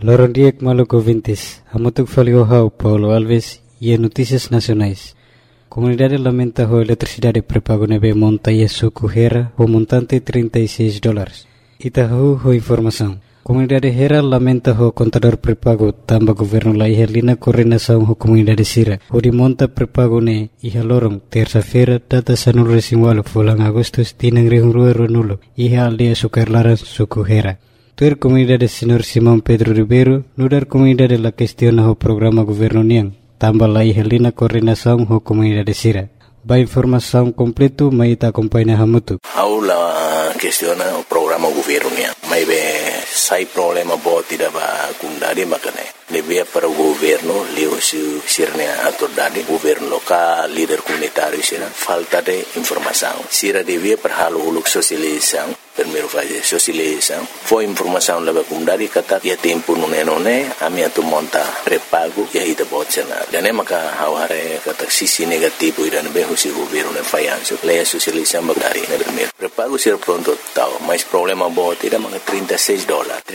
Lorondiek Maluco Vintes, Hamutuk Faliohau, Paulo Alves e Notícias Nacionais. Comunidade lamenta a eletricidade pré-pago neve montanha suco Hera, o montante $36. Itahu ho informação. Comunidade Hera lamenta o contador pré-pago tamba governo la ihalina coordenação ho comunidade Sira. O de monta pré-pago ne iha lorong terça-feira data sanul resinwalo fulang Agustus tinang rihungrua nulo iha aldea Sukarlaran suco Hera. Tuer comunidade Senhor Simão Pedro Ribeiro, nudar comunidade la questiona o programa governo niang, tambah la ihalina coordenação ho comunidade Sira. Ba informação completo maita acompanha hamutu. Aula questiona o programa governo niang. Mai be sai problema boti da ba kundadi makane. Lebih para o governo leo sirne autoridade governo local líder comunitário sira falta de informação. Sira devia para halo uluk sosialização. Primeiro fase sosialização. Foi informação leva comunidade kata ya tempo nune ami atu monta pré-pago ya ita botsena. Dan maka haware kata sisi negativo idan be husi governo ne fayanso. Leia sosialização bagari ne primeiro. Pré-pago sira pronto tau, mas problema boti da mga $36.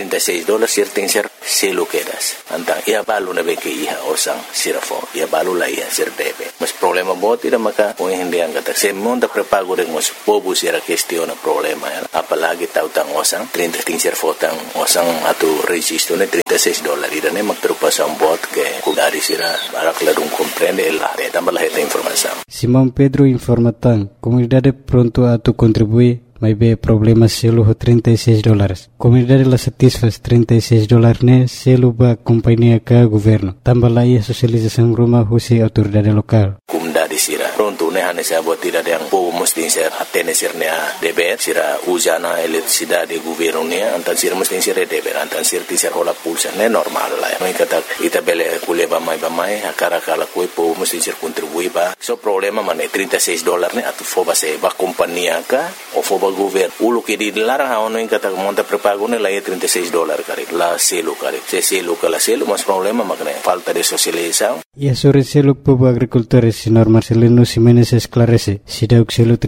$36 sir tem ser selo quedas. Antang ia balu na beke iha osang sirafo. Ia balu la iha sir debe. Mas problema boti da maka o hindi ang kata se monta pré-pago de mos pobu sira questiona problema ya. Apalagi tautang osang 30 ting sir fotang osang atu registro ne $36 irane magtrupa sa bot ke kudari sira para kladung comprende la tambah la heta informação. Simão Pedro informatan comunidade pronto atu contribui mas be problema selo ho $36. Comunidade la satisfaz $36 ne selo ba companhia ka governo. Tambah la ia sosialização rumah husi autoridade lokal. Comunidade sira pronto ne hane sa bot tidak yang po mesti ser atene sir ne deber sira usana eletricidade governo ne antan sir mesti sir deber antan sir tisir hola pulsa ne normal la. Mai kata ita bele kuleba mai akara kala koi po mesti sir contribui ba. So problema mane $36 ne atu foba se ba companhia ka o foba governo ulo que di larang haono in kata monta pré-pago ne la $36 kare la selo kare se selo kala selo mas problema makne falta de socialização. E sobre selo povo agricultores senhor Marcelino Ximenes esclarece se dá o selo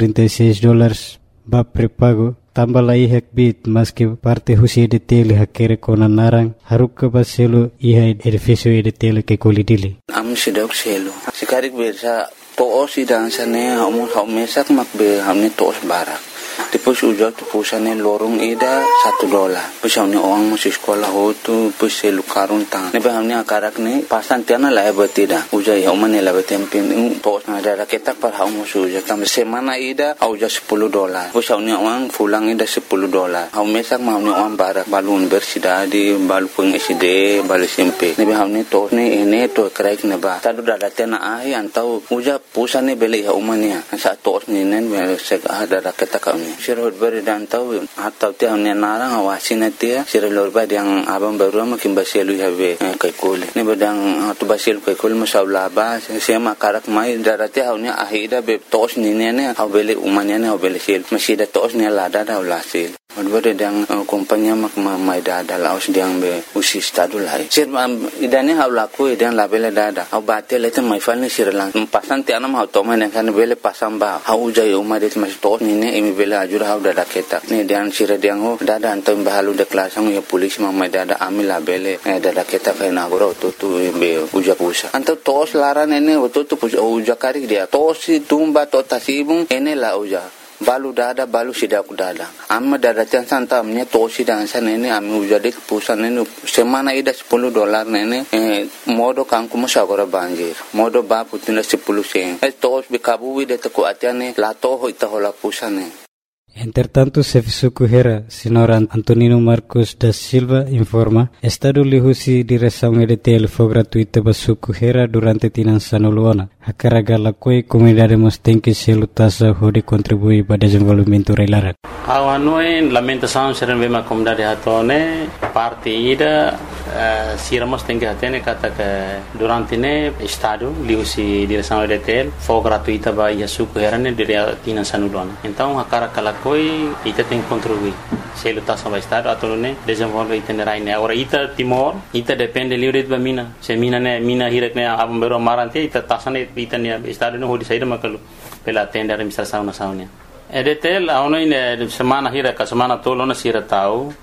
$36 ba pré-pago tambah la ihak bit mas que parte husi de tele hakere kona narang haruk ke ba selo iha edifício de tele que kolidili am sidau selo sikarik bersa to osidang sane hamun mesak makbe hamne tos barak. Depois ujak tu pusane lorong ida $1. Pusane orang masih sekolah tu pusai lukarun tang. Nebe hamne akarak ne pasan tiana la betida. Ujak ya umane la betempin tos ada ketak par haum ujak tam semana ida ujak $10. Pusane orang pulang ida $10. Haum mesak hamne orang barak balun bersida di balu peng SD balu SMP. Nebe hamne tos ne ene to kraik neba. Tadu dada tiana ahi antau ujak pusane beli ya umane. Sa tos ne nen sek ada ketak kami. Sirot beri dan tahu atau tiang ni narang awasin dia sirot beri yang abang baru makin basilu habe kaikul ni bedang tu basilu kaikul masalah ba sema karak mai darati haunya ahida be tos ni ne hau beli umanya ne hau beli sil masih ada tos ni lada dah ulasil Odbere dang kompanya mak mai dada laos diang be usi stadu lai. Sir idane hau laku idan labele dada. Hau bate lete mai falni sir lang. Pasan ti anam hau toma ne kan bele pasam ba. Hau jai umadet mas to ni ne imi bele ajur hau dada keta. Ne dian sir diang ho dada antam bahalu de klasang ya polis mai dada ami labele dada keta kai nagoro tu be uja pusa. Antam tos laran ene tu uja kari dia. Tosi tumba to tasibung ene la uja. Balu dada balu sidak dada amma dada tiang santa amnya tosi dan sana ini ami ujadik pusan ini semana ida $10 nene modo kangku musagora banjir modo ba putina 10 sen tos bikabu ide teku atiane lato ho ita hola pusane. Entretanto, Sefisu Hera, senhor Antonino Marcos da Silva, informa, Estado lihusi direção EDTL foi gratuita para Suku Hera durante Tinançano Luana. A carga la coi comunidade mos tem que se lutasa de contribuir para o desenvolvimento reilara. A noi lamentação ser uma comunidade hatone parte ida siramos tem que atene kata que durante ne Estado lihusi direção EDTL foi gratuita para Suku Hera ne dire Tinançano Luana. Então a carga la coi ita tem que contribuir. Se lutasa para Estado atau ne desenvolve itinerário ne. Agora ita Timor ita depende livre de mina. Se mina hirak ne abang baru marante ita tasane ita ne Estado ne hodi saída makalu pela tenda administração nacional. EDTL a ono semana hirak semana tolo na sira tau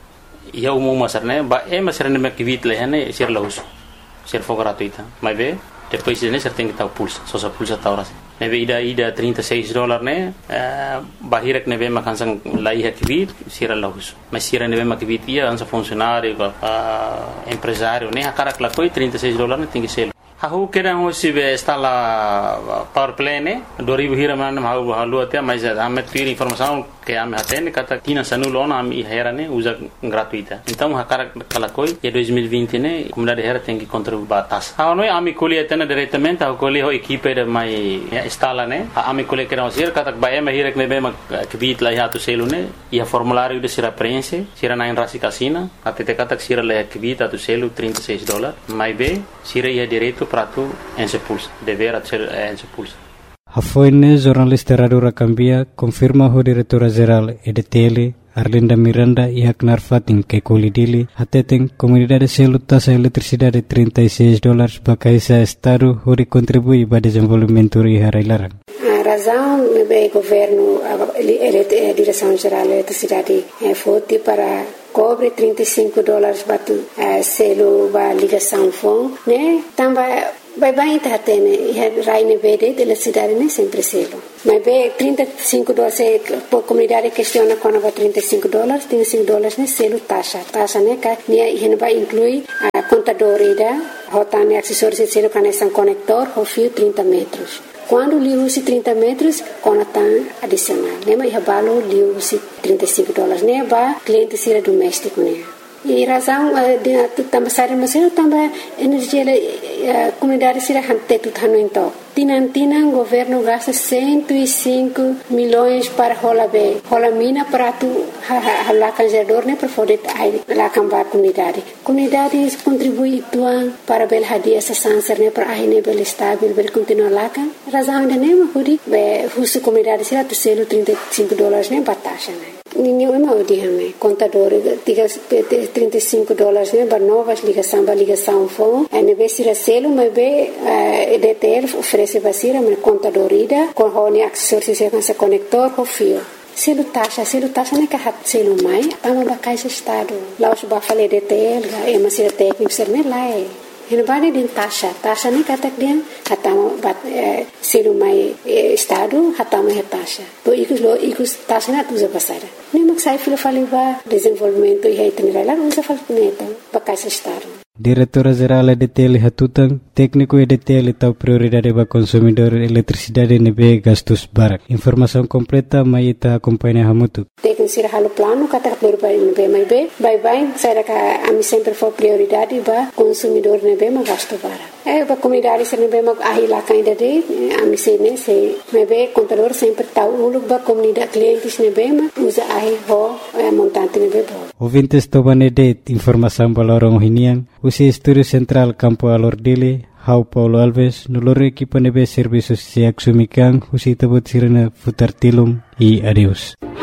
ia umum masar né ba masar né makivit leh né ser lahus ser for gratuita mas be depois né ser tem que tal pulsa só pulsa tauras né be ida $36 né bahirak né be makansang lai hakivit ser lahus mas ser né be makivit ia ansa funcionário empresário né akarak la koi $36 né tem que ser Aku kira hoje está lá power play né 2000 hira mana halu até mas ame tira informação que ame atende kata tina sanulona ame hera né usa gratuita então hakara kala koi e 2020 né comunidade hera tem que contribuir batas não é ame colhe atende diretamente a colhe ho equipe de mai instala né ame colhe kira hoje kata ba ame hira que bem que bit lá já tu selo né e a formulário de sira preenche sira na enrasi casina até kata sira lá que bit tu selo $36 mais bem sira ia direito para tu expulsa dever ser expulsa. Hafoine jornalista Radio Rakambia confirma o diretora geral EDTL Arlinda Miranda e Aknar Fatin que colidili atetem comunidade selo taxa eletricidade $36 bakaisa estado onde contribui para desenvolvimento e harailarang. A razão do governo a direção geral da eletricidade foi para cobre $35 para selo para ligação fone né também vai tá tendo raine verde da cidade né sempre selo mas bem $35 por comunidade questiona quando vai $35 né selo taxa né que né vai incluir a contadora da rotane acessórios de selo conexão conector ou fio 30 metros quando li usi 30 metros conatan adicional né mas valo li usi $35 né ba cliente sira doméstico né e razão de também sair mas eu também energia comunidade sira hante tudo então Tinan governo gasta 105 milhões para rola mina para tu lá canjador né para poder lá cambar comunidade contribui tuan para bel hadia essa sanser né para aí né bel estável bel continuar lá kan razão de né hudi be husu comunidade sira tu selo $35 né batasha né ninguém é mal de né contador diga $35 né para novas ligação fone é né sira selo mas be EDTL oferece basira me contadorida com honi acessórios e com conector ou fio selo taxa né que hat selo mai tama ba caixa estado lá os ba fale EDTL é uma sira técnico ser né lá é Hinabani din taxa ni katak dia hatama bat selo mai estado hatama he taxa to ikus taxa na tuza pasara ni maksai filo faliva desenvolvimento e itinerário lá usa falneta ba caixa estado Diretora Geral EDTL Hatutang, técnico EDTL tahu prioridade para consumidor eletricidade nebe gastos barak. Informação completa mai ita companhia Hamutu. Técnico sira halu plano kata berbai nebe mai be, bye saya ka ami sempre for prioridade para consumidor nebe ma gasto barak. Ba comunidade sira nebe ma ahila kainda de ami sene se nebe contador sempre tahu uluk ba comunidade clientes nebe ma usa ahi ho montante nebe bo. Ouvintes tobane de informação balorong hinian. Usi Estúdio Central Campo Alordile, Hau Paulo Alves, no loro equipa nebe serviços se axumikan, usi tabut sirena futar tilum e adeus.